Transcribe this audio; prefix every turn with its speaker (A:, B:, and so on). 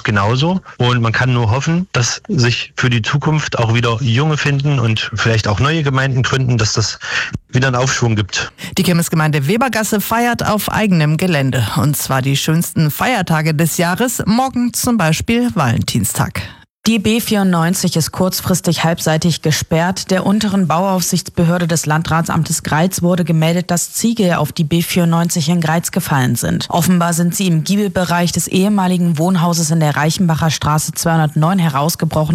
A: genauso. Und man kann nur hoffen, dass sich für die Zukunft auch wieder Junge finden und vielleicht auch neue Gemeinden gründen, dass das wieder einen Aufschwung gibt.
B: Die Kirmesgemeinde Webergasse feiert auf eigenem Gelände. Und zwar die schönsten Feiertage des Jahres. Morgen zum Beispiel Valentinstag.
C: Die B94 ist kurzfristig halbseitig gesperrt. Der unteren Bauaufsichtsbehörde des Landratsamtes Greiz wurde gemeldet, dass Ziegel auf die B94 in Greiz gefallen sind. Offenbar sind sie im Giebelbereich des ehemaligen Wohnhauses in der Reichenbacher Straße 209 herausgebrochen.